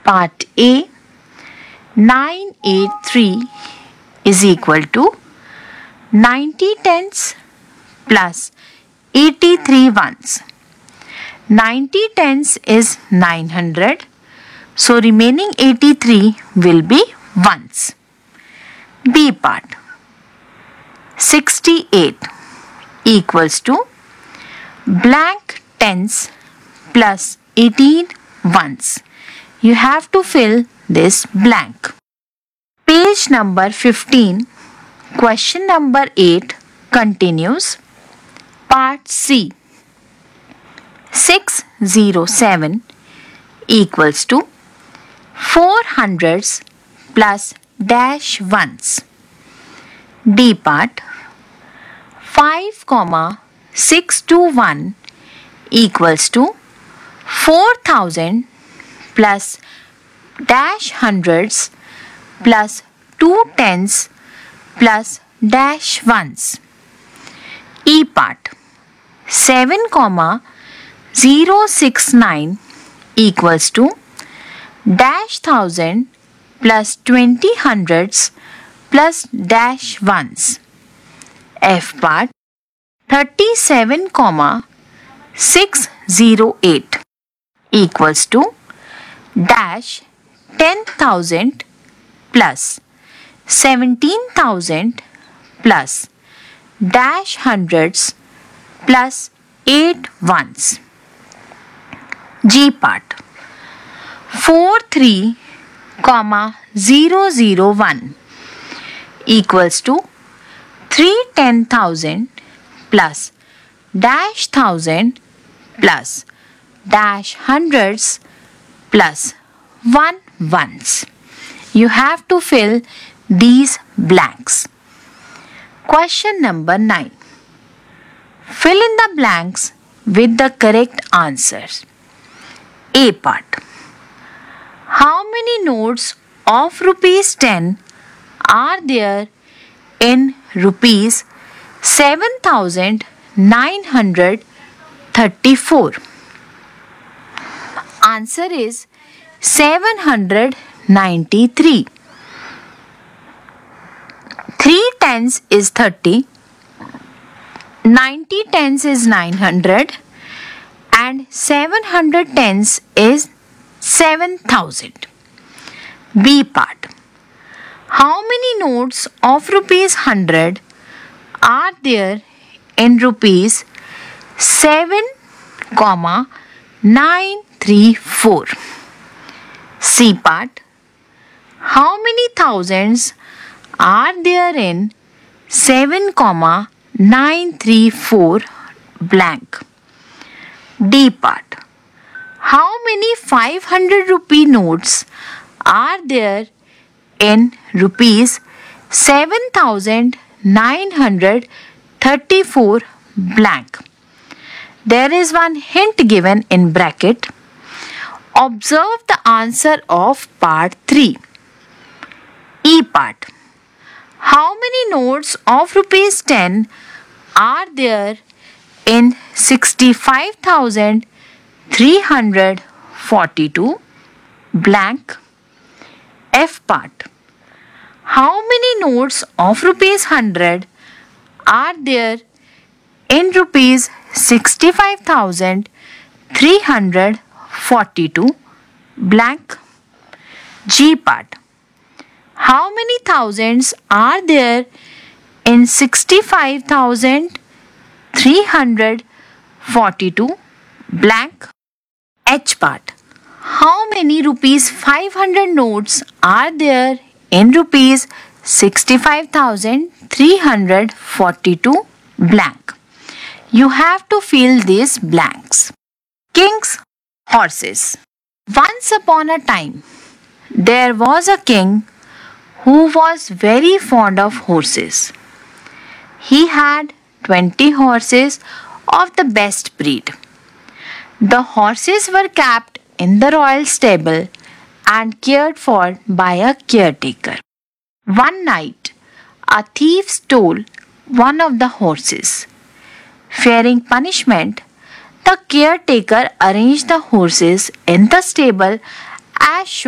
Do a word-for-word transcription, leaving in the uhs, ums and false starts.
Part A. nine eighty-three is equal to ninety tens plus eighty-three ones. ninety tens is nine hundred, so remaining eighty-three will be ones. B part. sixty-eight equals to blank tens plus eighteen ones. You have to fill this blank. Page number fifteen, question number eight continues. Part C. six hundred seven equals to four hundreds plus dash ones. D part. five comma six two one equals to four thousand plus dash hundreds plus two tens plus dash ones. E part. seven comma zero six nine equals to dash thousand plus twenty hundreds plus dash ones. F part. thirty-seven comma six hundred eight equals to dash ten thousand plus seventeen thousand plus dash hundreds plus eight ones. G part. forty-three comma zero zero one equals to three ten thousand plus dash thousand plus dash hundreds plus one ones. You have to fill these blanks. Question number nine. Fill in the blanks with the correct answers. A part. How many notes of rupees ten are there in rupees seven thousand nine hundred thirty-four? Answer is seven hundred ninety-three. three tens is thirty, ninety tens is nine hundred, and seven hundred tens is seven thousand. B part. How many notes of rupees one hundred are there in rupees seven comma nine three four? C part. How many thousands are there in seven comma nine three four blank? D part. How many five hundred rupee notes are there in rupees seven thousand nine hundred thirty-four blank? There is one hint given in bracket. Observe the answer of part three. E part. How many notes of rupees ten are there in sixty-five thousand three hundred forty-two blank? F part. How many notes of rupees one hundred are there in rupees sixty-five thousand three hundred forty-two blank? G part. How many thousands are there in sixty-five thousand three hundred forty-two blank? H part. How many rupees five hundred notes are there in rupees sixty-five thousand three hundred forty-two blank? You have to fill these blanks. King's horses. Once upon a time, there was a king who was very fond of horses. He had twenty horses of the best breed. The horses were kept in the royal stable and cared for by a caretaker. One night, a thief stole one of the horses. Fearing punishment, the caretaker arranged the horses in the stable as shown